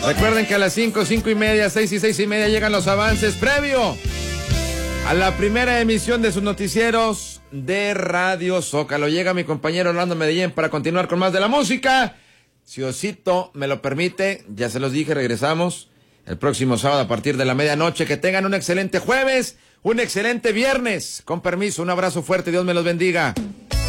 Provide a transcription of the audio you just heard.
Recuerden que a las 5, 5:30, 6 y 6:30 llegan los avances previo a la primera emisión de sus noticieros de Radio Zócalo. Llega mi compañero Orlando Medellín para continuar con más de la música. Si Osito me lo permite, ya se los dije, regresamos el próximo sábado a partir de la medianoche. Que tengan un excelente jueves, un excelente viernes. Con permiso, un abrazo fuerte, Dios me los bendiga.